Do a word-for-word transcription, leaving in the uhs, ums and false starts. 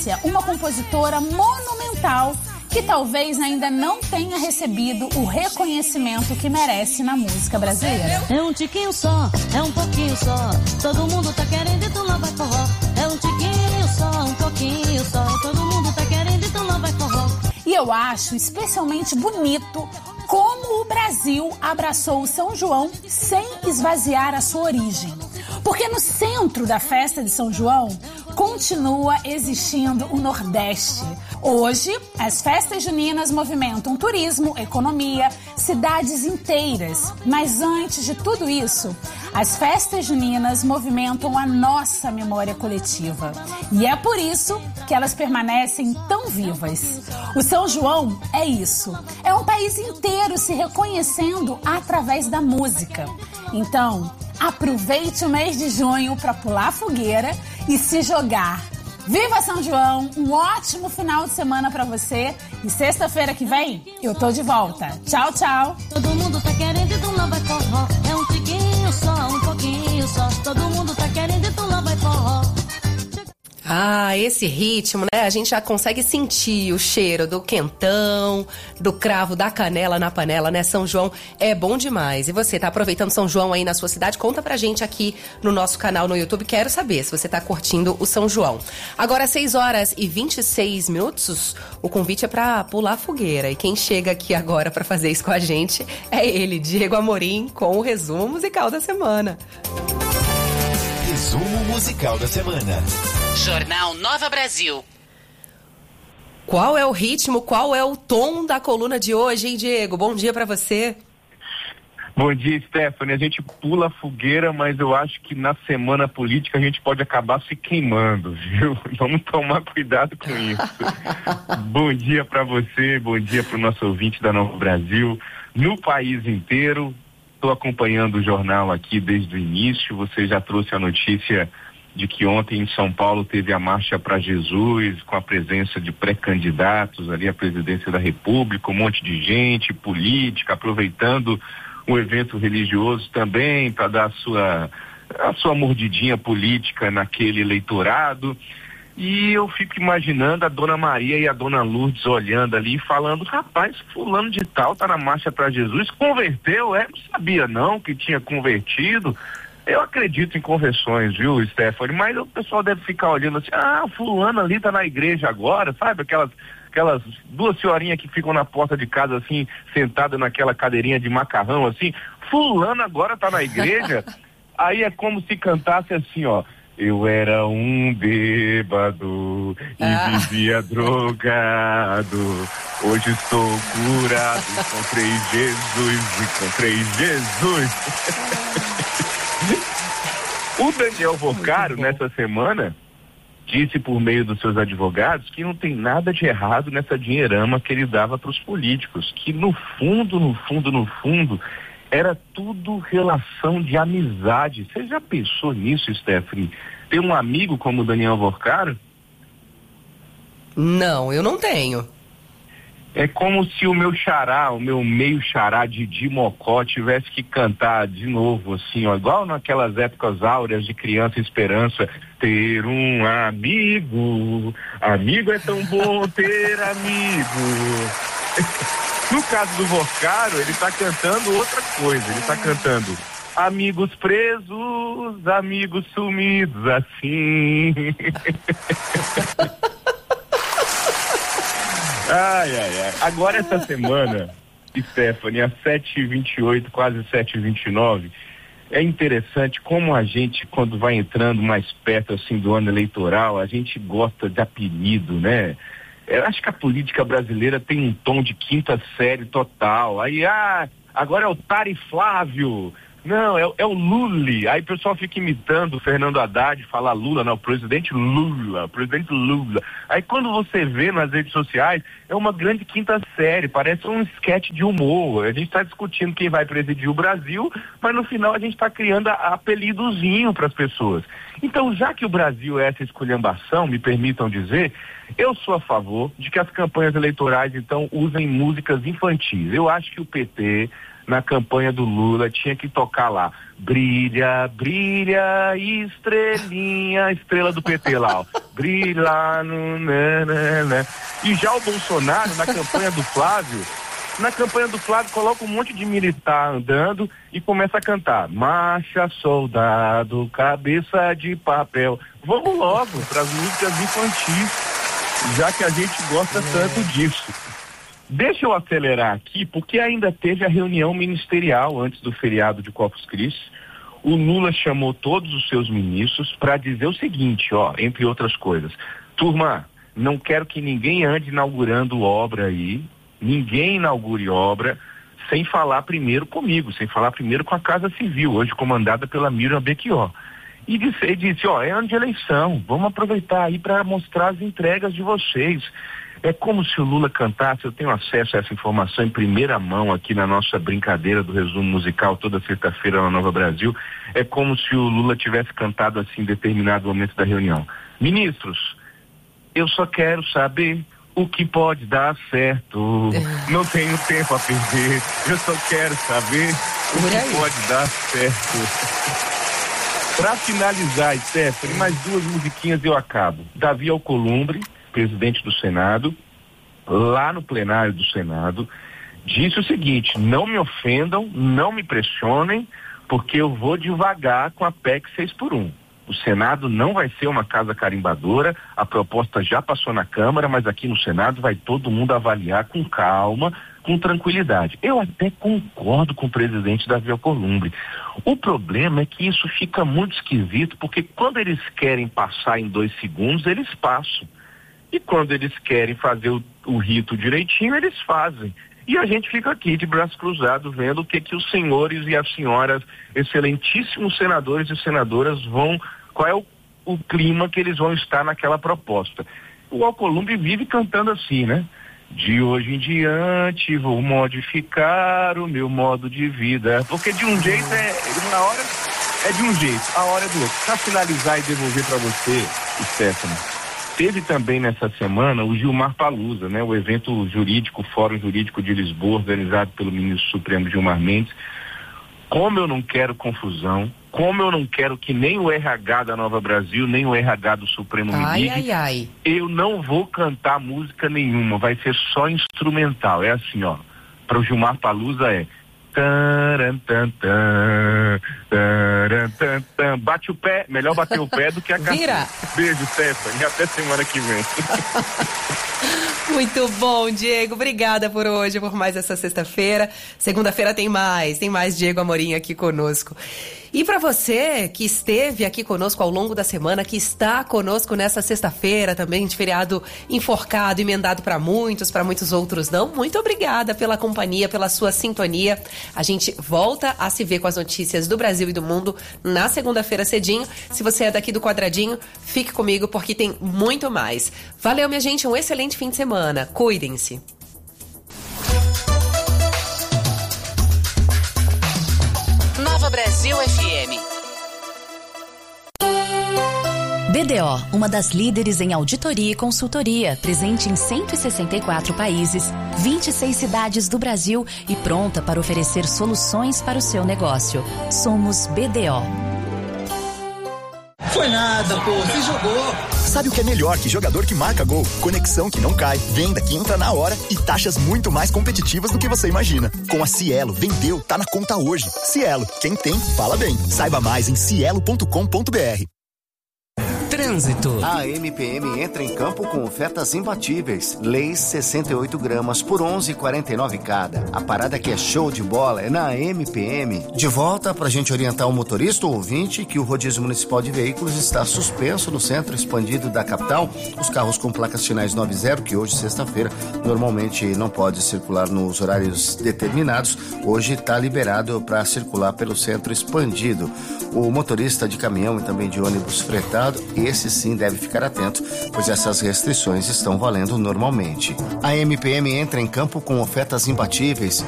Cássia, uma compositora monumental que talvez ainda não tenha recebido o reconhecimento que merece na música brasileira. É um tiquinho só, é um pouquinho só, todo mundo tá querendo, então lá vai forró. É um tiquinho só, um pouquinho só, todo mundo tá querendo, então lá vai forró. E eu acho especialmente bonito como o Brasil abraçou o São João sem esvaziar a sua origem. Porque no centro da festa de São João continua existindo o Nordeste. Hoje, as festas juninas movimentam turismo, economia, cidades inteiras. Mas antes de tudo isso, as festas juninas movimentam a nossa memória coletiva. E é por isso que elas permanecem tão vivas. O São João é isso. É um país inteiro se reconhecendo através da música. Então, aproveite o mês de junho para pular fogueira e se jogar. Viva São João, um ótimo final de semana para você e sexta-feira que vem eu tô de volta. Tchau, tchau. Todo mundo tá querendo, então lá vai forró. É um tiquinho só, um pouquinho só, todo mundo tá querendo, então lá vai forró. Ah, esse ritmo, né? A gente já consegue sentir o cheiro do quentão, do cravo, da canela na panela, né? São João é bom demais. E você tá aproveitando São João aí na sua cidade? Conta pra gente aqui no nosso canal no YouTube. Quero saber se você tá curtindo o São João. Agora, seis horas e vinte e seis minutos, o convite é pra pular fogueira. E quem chega aqui agora pra fazer isso com a gente é ele, Diego Amorim, com o resumo musical da semana. Resumo musical da semana. Jornal Nova Brasil. Qual é o ritmo, qual é o tom da coluna de hoje, hein, Diego? Bom dia pra você. Bom dia, Stephanie. A gente pula a fogueira, mas eu acho que na semana política a gente pode acabar se queimando, viu? Vamos tomar cuidado com isso. Bom dia pra você, bom dia pro nosso ouvinte da Nova Brasil, no país inteiro. Estou acompanhando o jornal aqui desde o início. Você já trouxe a notícia de que ontem em São Paulo teve a Marcha para Jesus, com a presença de pré-candidatos ali à presidência da República, um monte de gente, política, aproveitando o evento religioso também para dar a sua, a sua mordidinha política naquele eleitorado. E eu fico imaginando a Dona Maria e a Dona Lourdes olhando ali e falando, rapaz, fulano de tal tá na Marcha para Jesus, converteu? É, não sabia não que tinha convertido. Eu acredito em conversões, viu, Stephanie? Mas o pessoal deve ficar olhando assim, ah, fulano ali tá na igreja agora, sabe? Aquelas, aquelas duas senhorinhas que ficam na porta de casa assim, sentada naquela cadeirinha de macarrão assim, fulano agora tá na igreja. Aí é como se cantasse assim, ó, eu era um bêbado e ah. vivia drogado, hoje estou curado, encontrei Jesus, encontrei Jesus. O Daniel Vocaro, nessa semana, disse por meio dos seus advogados que não tem nada de errado nessa dinheirama que ele dava para os políticos, que no fundo, no fundo, no fundo, era tudo relação de amizade. Você já pensou nisso, Stephanie? Ter um amigo como o Daniel Vocaro? Não, eu não tenho. É como se o meu xará, o meu meio xará Didi Mocó tivesse que cantar de novo, assim, ó, igual naquelas épocas áureas de Criança Esperança, ter um amigo, amigo é tão bom ter amigo. No caso do Vocaro, ele tá cantando outra coisa, ele tá cantando amigos presos, amigos sumidos, assim. Ai, ai, ai. Agora essa semana, Stephanie, às sete e vinte e oito, quase sete e vinte e nove, é interessante como a gente, quando vai entrando mais perto assim do ano eleitoral, a gente gosta de apelido, né? Eu acho que a política brasileira tem um tom de quinta série total. Aí, ah, agora é o Tari Flávio. Não, é, é o Lully. Aí o pessoal fica imitando o Fernando Haddad, falar Lula, não, o presidente Lula, o presidente Lula. Aí quando você vê nas redes sociais, é uma grande quinta série, parece um esquete de humor. A gente está discutindo quem vai presidir o Brasil, mas no final a gente está criando a, a apelidozinho para as pessoas. Então, já que o Brasil é essa esculhambação, me permitam dizer, eu sou a favor de que as campanhas eleitorais, então, usem músicas infantis. Eu acho que o P T na campanha do Lula, tinha que tocar lá, brilha, brilha, estrelinha, estrela do P T lá, ó, brilha lá no... Né, né, né. E já o Bolsonaro, na campanha do Flávio, na campanha do Flávio, coloca um monte de militar andando e começa a cantar, marcha, soldado, cabeça de papel. Vamos logo para as músicas infantis, já que a gente gosta tanto disso. Deixa eu acelerar aqui, porque ainda teve a reunião ministerial antes do feriado de Corpus Christi. O Lula chamou todos os seus ministros para dizer o seguinte, ó, entre outras coisas. Turma, não quero que ninguém ande inaugurando obra aí, ninguém inaugure obra sem falar primeiro comigo, sem falar primeiro com a Casa Civil, hoje comandada pela Miriam Becchior. E disse, e disse, ó, é ano de eleição, vamos aproveitar aí para mostrar as entregas de vocês. É como se o Lula cantasse, eu tenho acesso a essa informação em primeira mão aqui na nossa brincadeira do resumo musical toda sexta-feira na Nova Brasil, é como se o Lula tivesse cantado assim em determinado momento da reunião. Ministros, eu só quero saber o que pode dar certo, não tenho tempo a perder, eu só quero saber o que pode dar certo. Para finalizar, Stephanie, mais duas musiquinhas e eu acabo. Davi Alcolumbre, presidente do Senado, lá no plenário do Senado, disse o seguinte, não me ofendam, não me pressionem, porque eu vou devagar com a P E C seis por um. O Senado não vai ser uma casa carimbadora, a proposta já passou na Câmara, mas aqui no Senado vai todo mundo avaliar com calma, com tranquilidade. Eu até concordo com o presidente Davi Alcolumbre. O problema é que isso fica muito esquisito, porque quando eles querem passar em dois segundos, eles passam. E quando eles querem fazer o, o rito direitinho, eles fazem. E a gente fica aqui de braço cruzado vendo o que que os senhores e as senhoras, excelentíssimos senadores e senadoras vão, qual é o, o clima que eles vão estar naquela proposta. O Alcolumbre vive cantando assim, né? De hoje em diante vou modificar o meu modo de vida. Porque de um jeito é, uma hora é de um jeito, a hora é do outro. Para finalizar e devolver para você, Stephanie, teve também nessa semana o Gilmar Palusa, né? O evento jurídico, o Fórum Jurídico de Lisboa, organizado pelo ministro Supremo Gilmar Mendes. Como eu não quero confusão, como eu não quero que nem o R H da Nova Brasil, nem o R H do Supremo me ai, ligue, ai, ai. eu não vou cantar música nenhuma, vai ser só instrumental. É assim, ó, para o Gilmar Palusa é taran, tan, tan, taran, tan, tan. Bate o pé, melhor bater o pé do que a canção. Vira. Beijo, Stephanie, até semana que vem. Muito bom, Diego. Obrigada por hoje, por mais essa sexta-feira. Segunda-feira tem mais, tem mais Diego Amorim aqui conosco. E para você que esteve aqui conosco ao longo da semana, que está conosco nessa sexta-feira também, de feriado enforcado, emendado para muitos, para muitos outros não, muito obrigada pela companhia, pela sua sintonia. A gente volta a se ver com as notícias do Brasil e do mundo na segunda-feira cedinho. Se você é daqui do Quadradinho, fique comigo porque tem muito mais. Valeu, minha gente, um excelente fim de semana. Cuidem-se. Nova Brasil F M. B D O, uma das líderes em auditoria e consultoria, presente em cento e sessenta e quatro países, vinte e seis cidades do Brasil e pronta para oferecer soluções para o seu negócio. Somos B D O. Foi nada, pô, você jogou. Sabe o que é melhor que jogador que marca gol? Conexão que não cai, venda que entra na hora e taxas muito mais competitivas do que você imagina. Com a Cielo, vendeu, tá na conta hoje. Cielo, quem tem, fala bem. Saiba mais em cielo ponto com ponto br. Trânsito. A M P M entra em campo com ofertas imbatíveis. Leis sessenta e oito gramas por onze reais e quarenta e nove cada. A parada que é show de bola é na M P M. De volta pra gente orientar o motorista ou ouvinte que o rodízio municipal de veículos está suspenso no centro expandido da capital. Os carros com placas finais nove zero, que hoje, sexta-feira, normalmente não pode circular nos horários determinados, hoje está liberado para circular pelo centro expandido. O motorista de caminhão e também de ônibus fretado, esse sim deve ficar atento, pois essas restrições estão valendo normalmente. A M P M entra em campo com ofertas imbatíveis.